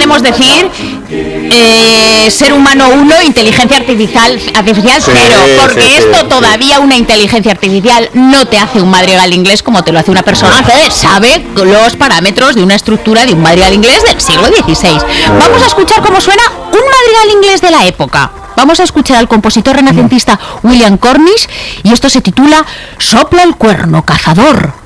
podemos decir ser humano 1, inteligencia artificial 0, porque esto todavía una inteligencia artificial no te hace un madrigal inglés como te lo hace una persona que sabe los parámetros de una estructura de un madrigal inglés del siglo XVI. Vamos a escuchar cómo suena un madrigal inglés de la época. Vamos a escuchar al compositor renacentista William Cornish y esto se titula Sopla el cuerno cazador.